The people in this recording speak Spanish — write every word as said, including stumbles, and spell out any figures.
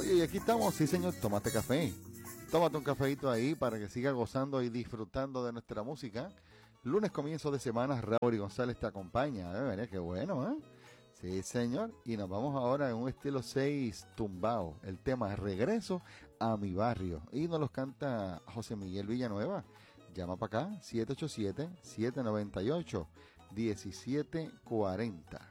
Oye, y aquí estamos, sí señor, tómate café. Tómate un cafeíto ahí para que siga gozando y disfrutando de nuestra música. Lunes comienzo de semana, Raúl y González te acompaña. ¿Eh? Mira, qué bueno, ¿eh? Sí señor, y nos vamos ahora en un estilo seis tumbao. El tema es Regreso a mi barrio. Y nos los canta José Miguel Villanueva. Llama para acá, siete ocho siete, siete nueve ocho, uno siete cuatro cero.